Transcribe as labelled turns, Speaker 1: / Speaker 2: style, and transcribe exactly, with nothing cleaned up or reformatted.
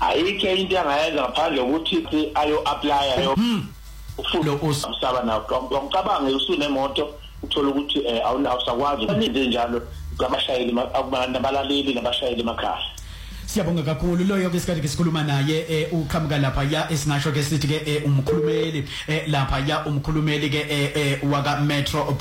Speaker 1: ayikho into angayenza ngaphandle ukuthi ayo apply ayo
Speaker 2: ufulo
Speaker 1: usaba nawo ngicabanga usunemoto uthola ukuthi awusakwazi ukwenza njalo kwabashayeli abantu abalaleli nabashayeli emakhaya.
Speaker 2: Siyabonga kakhulu loyo ke isikhathi sikhuluma naye uqhamuka lapha ya esinasho ke sithi ke umkhulumeli lapha ya umkhulumeli ke waka Metro